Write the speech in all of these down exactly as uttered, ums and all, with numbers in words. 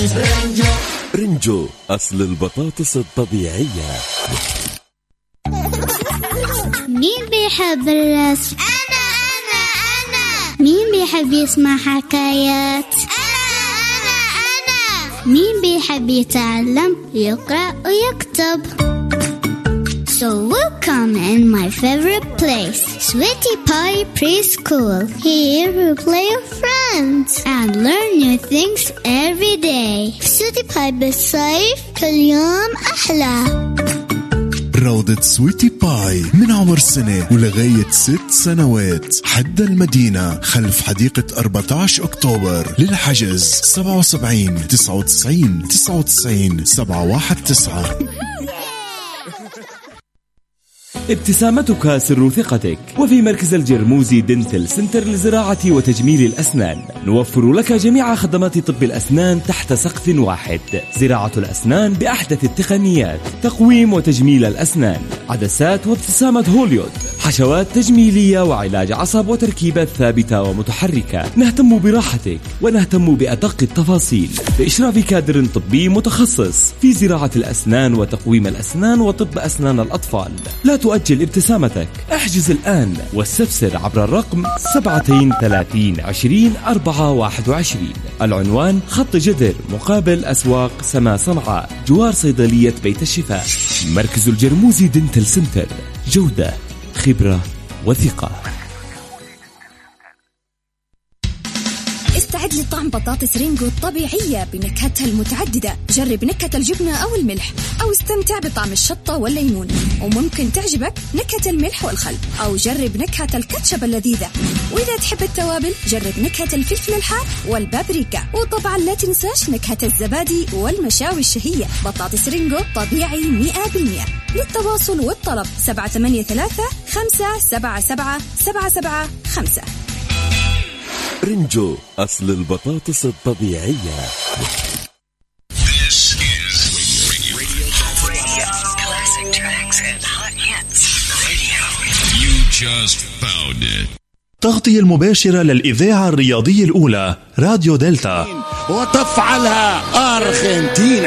رنجو أصل البطاطس الطبيعية. مين بيحب الرسم؟ أنا أنا أنا. مين بيحب يسمع حكايات؟ أنا أنا أنا. مين بيحب يتعلم يقرأ ويكتب؟ So welcome in my favorite place, Sweetie Pie Preschool. Here we play with friends and learn new things every day. Sweetie Pie بالصيف كل يوم أحلى. روضة سويتي باي من عمر سنة ولغاية ست سنوات حد المدينة خلف حديقة أربعة عشر أكتوبر. للحجز سبعة وسبعين تسعة وتسعين تسعة وتسعين سبعة واحد تسعة. ابتسامتك سر ثقتك. وفي مركز الجرموزي دنتل سنتر لزراعة وتجميل الأسنان نوفر لك جميع خدمات طب الأسنان تحت سقف واحد. زراعة الأسنان بأحدث التقنيات، تقويم وتجميل الأسنان، عدسات وابتسامة هوليود، حشوات تجميلية وعلاج عصب وتركيبات ثابتة ومتحركة. نهتم براحتك ونهتم بأدق التفاصيل بإشراف كادر طبي متخصص في زراعة الأسنان وتقويم الأسنان وطب أسنان الأطفال. لا تؤجل ابتسامتك، احجز الآن واستفسر عبر الرقم سبعة ثلاثين عشرين أربعة واحد وعشرين. العنوان خط جدر مقابل أسواق سما صنعاء جوار صيدلية بيت الشفاء. مركز الجرموزي دنتل سنتر، جودة خبرة وثقة. استعد لطعم بطاطس رينجو الطبيعية بنكهتها المتعددة. جرب نكهة الجبنة أو الملح، أو استمتع بطعم الشطة والليمون. وممكن تعجبك نكهة الملح والخل، أو جرب نكهة الكاتشب اللذيذة. وإذا تحب التوابل جرب نكهة الفلفل الحار والبابريكا. وطبعا لا تنساش نكهة الزبادي والمشاوي الشهية. بطاطس رينجو طبيعي مئة بالمئة. للتواصل والطلب سبعة ثمانية ثلاثة خمسة سبعة سبعة سبعة سبعة خمسة. رنجو أصل البطاطس الطبيعية. This is Radio, Radio, Radio. Classic tracks and hot hits. Radio. You just found it. تغطية المباشرة للإذاعة الرياضية الأولى راديو دلتا. وتفعلها أرجنتينا.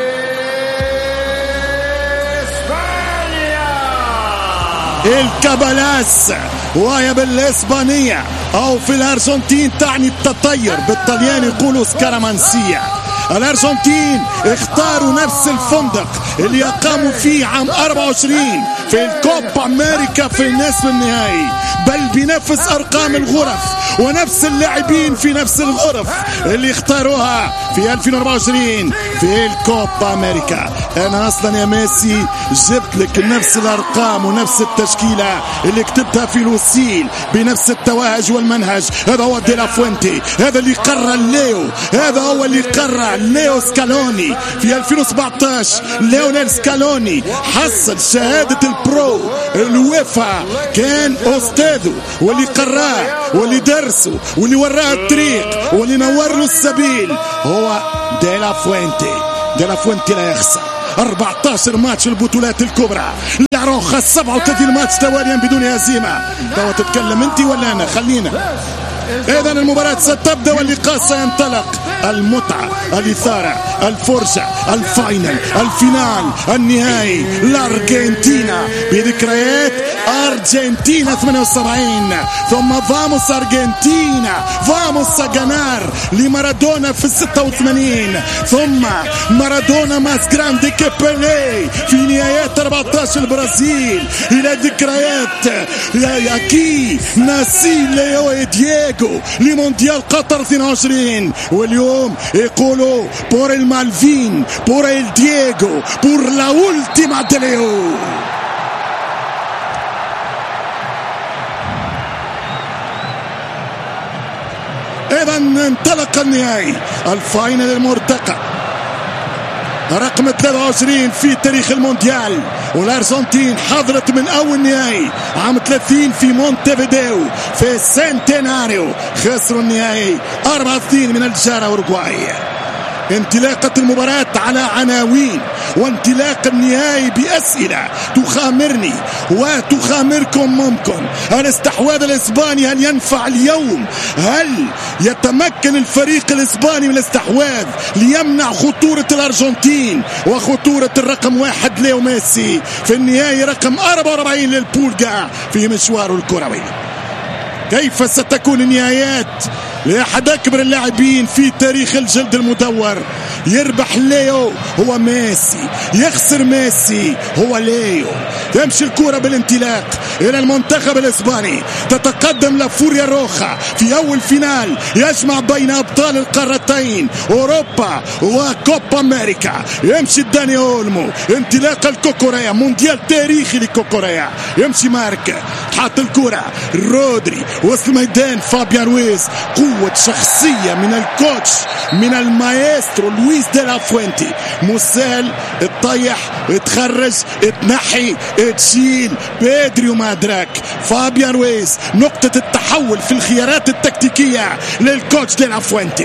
الكابالاس وهي بالإسبانية أو في الأرجنتين تعني التطير، بالطليان يقولوا سكارامانسية. الأرجنتين اختاروا نفس الفندق اللي قاموا فيه عام أربعة وعشرين في الكوبا أمريكا في النصف النهائي، بل بنفس أرقام الغرف ونفس اللاعبين في نفس الغرف اللي اختاروها في ألفين وأربعة وعشرين في الكوبا أمريكا. أنا أصلا يا ميسي جبت لك نفس الأرقام ونفس التشكيلة اللي كتبتها في الوسيل بنفس التوهج والمنهج. هذا هو دي لا فوينتي، هذا اللي قرر ليو، هذا هو اللي قرر ليو سكالوني في ألفين وسبعة عشر. ليونيل سكالوني حصل شهادة البرو الويفا، كان أستاذه واللي قراه واللي درسه واللي وراه الطريق واللي نور له السبيل هو دي لا فوينتي. دي لا فوينتي لا يخسر أربعة عشر ماتش البطولات الكبرى. لاروخا سبعة وثلاثين ماتش تواليا بدون هزيمة. توا تتكلم انت ولا انا؟ خلينا. إذن المباراة ستبدأ واللقاء سينطلق. المتعة، الإثارة، الفرجة، الفاينل، الفينال، النهائي. الأرجنتينا بذكريات أرجنتينا ثمانية وسبعين، ثم فاموس أرجنتينا فاموس جانار لمارادونا في ستة وثمانين، ثم مارادونا ماس جراندي كيبيلي في نهايات أربعة عشر البرازيل. إلى ذكريات ياكي ناسي ليو دييغو لمونديال قطر اثنين وعشرين. واليوم يقولوا بور المالفين، بور الدييغو، بور لا أولتيما دي ليو. إذن انطلق النهائي، الفاينل المرتقب رقم ثلاثة وعشرين في تاريخ المونديال. والأرجنتين حضرت من أول نهائي عام ثلاثين في مونتيفيديو في سنتيناريو، خسروا النهائي أربعة اثنين من الجارة أوروغواي. انطلاقة المباراة على عناوين، وانطلاق النهائي بأسئلة تخامرني وتخامركم. ممكن الاستحواذ الإسباني هل ينفع اليوم؟ هل يتمكن الفريق الإسباني من الاستحواذ ليمنع خطورة الأرجنتين وخطورة الرقم واحد ليو ميسي في النهائي رقم أربعة وأربعين للبولغا في مشواره الكروي؟ كيف ستكون النهايات لأحد أكبر اللاعبين في تاريخ الجلد المدور؟ يربح ليو هو ميسي، يخسر ميسي هو ليو. تمشي الكرة بالانطلاق إلى المنتخب الإسباني، تتقدم لفوريا روخا في أول فينال يجمع بين أبطال القارتين أوروبا وكوبا أمريكا. يمشي داني أولمو، انطلاق الكوكوريا، مونديال تاريخي لكوكوريا. يمشي مارك، حاط الكرة رودري وسط الميدان، فابيان رويز. قوة شخصية من الكوتش من المايسترو لويس دي لا فوينتي. مسال اتطيح اتخرج اتنحي اتشيل بيدري وما أدراك. فابيان رويز نقطة التحول في الخيارات التكتيكية للكوتش دي لا فوينتي.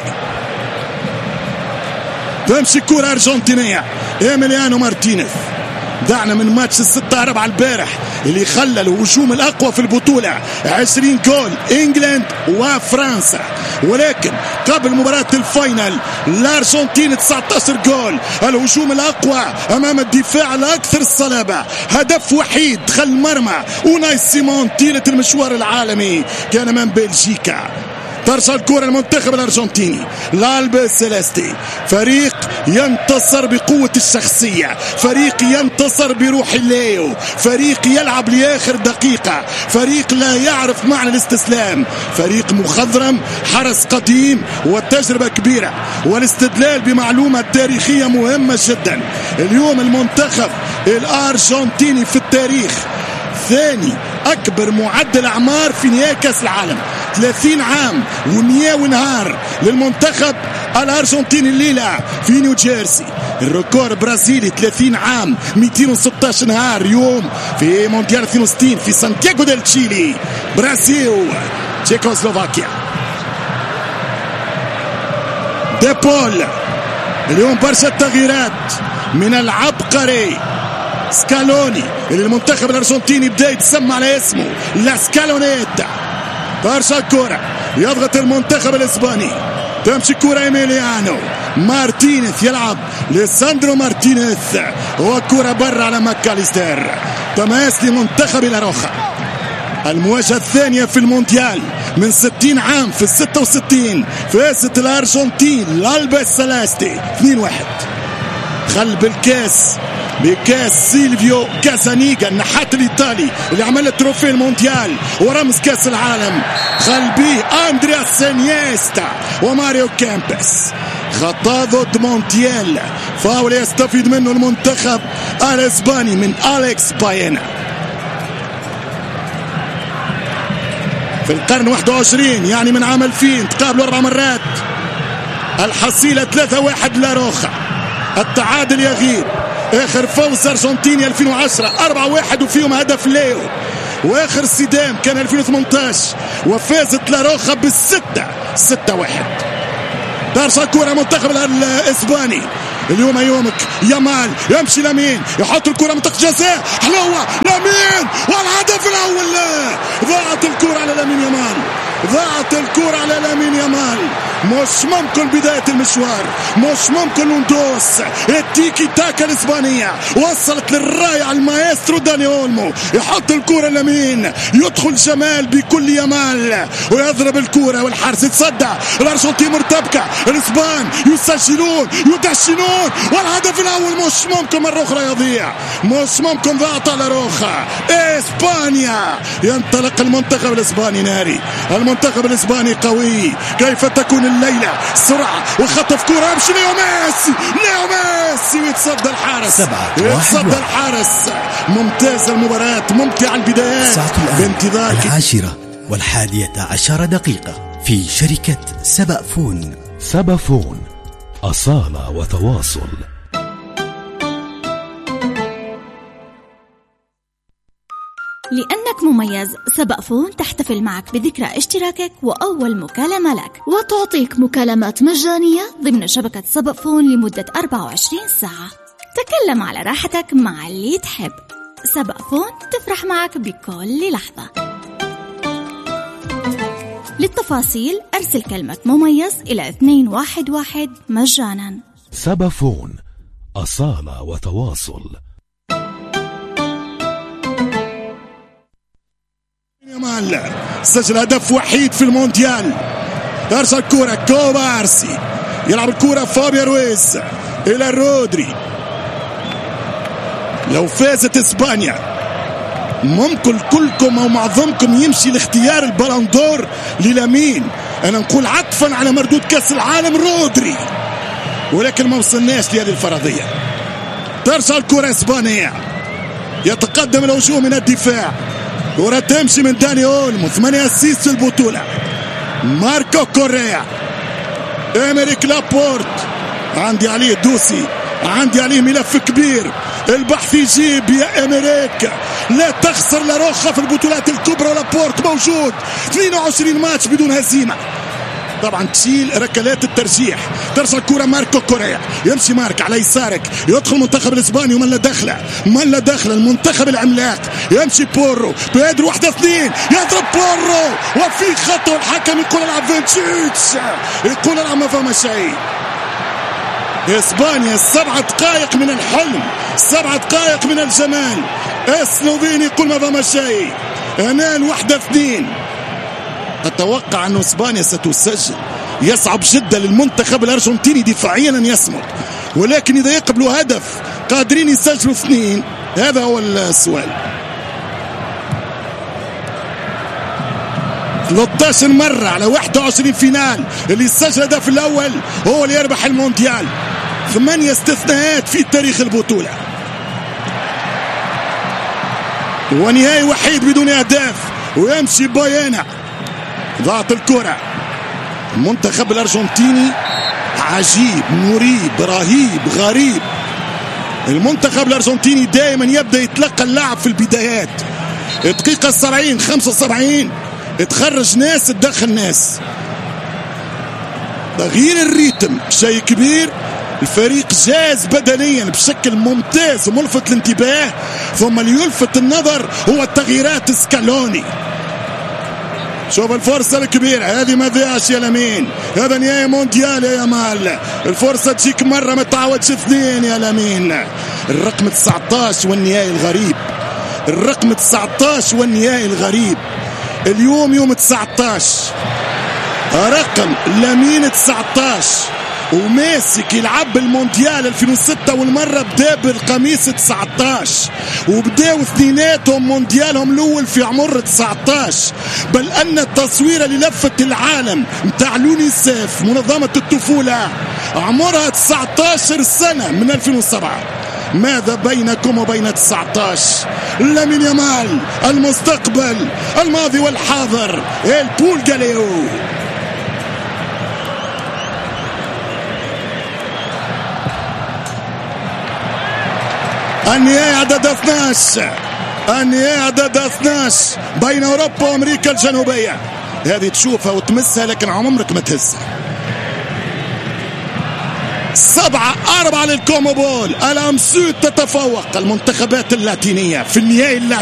تمشي كرة أرجنتينية، إيميليانو مارتينيز. دعنا من ماتش الستة أربعة البارح اللي خلى الهجوم الأقوى في البطولة، عشرين جول إنجلند وفرنسا، ولكن قبل مباراة الفاينل الأرجنتين تسعة عشر جول. الهجوم الأقوى أمام الدفاع الأكثر صلابة، هدف وحيد دخل مرمى أوناي سيمون طيلة المشوار العالمي كان من بلجيكا. ترجع الكرة المنتخب الأرجنتيني، الألبي سيليستي، فريق ينتصر بقوة الشخصية، فريق ينتصر بروح الليو، فريق يلعب لآخر دقيقة، فريق لا يعرف معنى الاستسلام، فريق مخضرم، حرس قديم وتجربة كبيرة. والاستدلال بمعلومة تاريخية مهمة جدا، اليوم المنتخب الأرجنتيني في التاريخ ثاني أكبر معدل أعمار في نهائي كأس العالم، ثلاثين عام ومئة ونهار للمنتخب الأرجنتيني الليلة في نيوجيرسي. الريكورد برازيلي ثلاثين عام مئتين وستة عشر نهار يوم في مونديال اثنين وستين في سانتياغو ديل تشيلي، برازيل تشيكوسلوفاكيا. ديبول اليوم برشا تغييرات من العبقري سكالوني اللي المنتخب الأرجنتيني بدأ يتسمى على اسمه لا سكالونيتا. برشا الكرة يضغط المنتخب الإسباني، تمشي كرة إيميليانو مارتينيز يلعب لساندرو مارتينيز وكرة برا على ماكاليستر. تماس لمنتخب لاروخا، المواجهة الثانية في المونديال من ستين عام في الستة وستين فازت الأرجنتين الألبي سيليستي اثنين واحد. خل بالكاس بكاس سيلفيو كاسانيغا النحات الإيطالي اللي عمل التروفيه المونديال ورمز كاس العالم، خل بيه أندرياس سينيستا وماريو كامبس. خطا ضد مونتيال، فاول يستفيد منه المنتخب الإسباني من أليكس باينا. في القرن واحد وعشرين يعني من عام ألفين تقابلوا أربع مرات، الحصيلة ثلاثة واحد لاروخا، التعادل يغيب. آخر فوز أرجنتيني ألفين وعشرة أربعة واحد وفيهم هدف ليو، وآخر صدام كان ألفين وثمانية عشر وفازت لاروخا بالستة ستة واحد. ترجع كرة منتخب الإسباني اليوم يومك، يامال يمشي لمين يحط الكرة منطقة جزاء حلوة لمين والهدف الأول. لا ضاعت الكرة على لامين يامال، ضاعت الكرة على لامين يامال. مش ممكن بداية المشوار، مش ممكن ندوس التيكي تاكا الإسبانية وصلت للرائع المايسترو داني أولمو، يحط الكرة لمين، يدخل جمال بكل يامال ويضرب الكرة والحارس يتصدى. الأرجنتين مرتبكة، الإسبان يسجلون يدشنون والهدف الأول مش ممكن مرة أخرى يضيع، مش ممكن ضغط على روخا. إسبانيا ينطلق المنتخب الإسباني ناري، المنتخب الإسباني قوي. كيف تكون الليلة سرعة وخطف كرة يمشي ليو ميسي، ليو ميسي ويتصدى الحارس، يتصدى الحارس. ممتاز المباراة، ممتع البدايات. بانتظار العاشرة والحادية عشر دقيقة في شركة سبأفون. سبأفون أصالة وتواصل. لأنك مميز، سبق فون تحتفل معك بذكرى اشتراكك وأول مكالمة لك، وتعطيك مكالمات مجانية ضمن شبكة سبق فون لمدة أربعة وعشرين ساعة. تكلم على راحتك مع اللي تحب. سبق فون تفرح معك بكل لحظة. للتفاصيل أرسل كلمة مميز إلى اثنين واحد واحد مجانا. سبق فون، أصالة وتواصل. يامال سجل هدف وحيد في المونديال. أرسل كرة كوبارسي، يلعب الكرة فابيو رويز إلى رودري. لو فازت إسبانيا ممكن كلكم أو معظمكم يمشي لاختيار البالون دور للامين. أنا نقول عطفا على مردود كأس العالم رودري، ولكن ما وصلناش لهذه الفرضية. ترسل كرة إسبانية، يتقدم الهجوم من الدفاع، كرة تمشي من داني أولمو، ثمانية أسيست في البطولة. ماركو كوريا، إمريك لابورت، عندي عليه دوسي، عندي عليه ملف كبير، البحث يجيب يا إمريك. لا تخسر لاروخا في البطولات الكبرى، ولابورت موجود اثنين وعشرين ماتش بدون هزيمة. طبعا تشيل ركلات الترجيح. ترسل كرة ماركو كوريا، يمشي مارك على يسارك، يدخل المنتخب الاسباني ومن لا دخله من لا دخله المنتخب العملاق. يمشي بورو بيدرو، واحدة اثنين، يضرب بورو وفي خطأ. الحكم يقول العب فينتشيتش، يقول العب ما فما شيء. إسبانيا سبعة دقائق من الحلم، سبعة دقائق من الجمال. اسلوفيني يقول ما فما شيء. هنا واحدة اثنين. أتوقع أن إسبانيا ستسجل. يصعب جدا للمنتخب الأرجنتيني دفاعيا أن يصمد، ولكن إذا يقبلوا هدف قادرين يسجلوا اثنين. هذا هو السؤال. ثلاثة عشر مرة على واحد وعشرين فينال، اللي يسجل هدف الأول هو اللي يربح المونديال. ثمانية استثناءات في تاريخ البطولة، ونهائي وحيد بدون أهداف. ويمشي بايانا، ضاعت الكرة. المنتخب الأرجنتيني عجيب، مريب، رهيب، غريب. المنتخب الأرجنتيني دائما يبدأ يتلقى اللعب في البدايات. الدقيقة السبعين خمسة وسبعين تخرج ناس تدخل ناس. تغيير الريتم شيء كبير. الفريق جاز بدنيا بشكل ممتاز وملفت الانتباه، ثم اللي يلفت النظر هو التغييرات سكالوني. شوف الفرصة الكبيرة هذه، ما ضيعش يا لامين. هذا نهائي مونديال يا يامال، الفرصة تجيك مرة ما تعودش اثنين يا لامين. الرقم تسعة عشر والنهائي الغريب، الرقم تسعة عشر والنهائي الغريب. اليوم يوم تسعة عشر، رقم لامين تسعة عشر، وماسك يلعب المونديال ألفين وستة، والمرة بدا بالقميص تسعة عشر، وبداوا اثنيناتهم مونديالهم الاول في عمر تسعة عشر. بل ان التصويره اللي لفت العالم متاع لونيسيف منظمه الطفوله عمرها تسعة عشر سنه من ألفين وسبعة. ماذا بينكم وبين تسعة عشر؟ لامين يامال المستقبل، الماضي والحاضر، البول جاليو. النهائي عدد اثني عشر، النهائي عدد اثني عشر بين اوروبا وامريكا الجنوبيه. هذه تشوفها وتمسها لكن عمرك ما تهزها. سبعة أربعة للكوموبول. الأمسود تتفوق المنتخبات اللاتينية في النهائي اللاتيني.